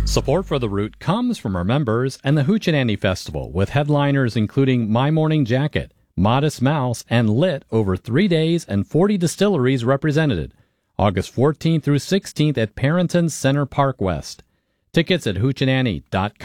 Support for The Root comes from our members and the Hoochie Festival, with headliners including My Morning Jacket, Modest Mouse, and Lit over 3 days and 40 distilleries represented. August 14th through 16th at Parrington Center Park West. Tickets at hoochieannie.com.